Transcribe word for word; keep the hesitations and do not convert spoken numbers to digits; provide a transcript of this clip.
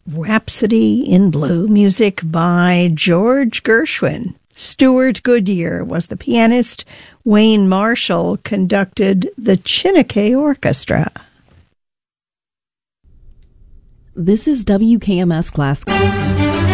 Rhapsody in Blue, music by George Gershwin. Stuart Goodyear was the pianist. Wayne Marshall conducted the Chineke Orchestra. This is W K M S Classical.